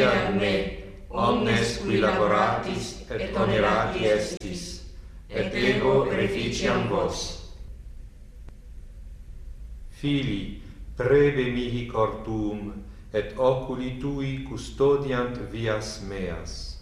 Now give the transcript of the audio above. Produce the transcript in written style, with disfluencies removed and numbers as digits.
ad me omnes qui laboratis et onerati estis, et ego reficiam vos. Fili, preve mihi cor tuum, et oculi tui custodiant vias meas.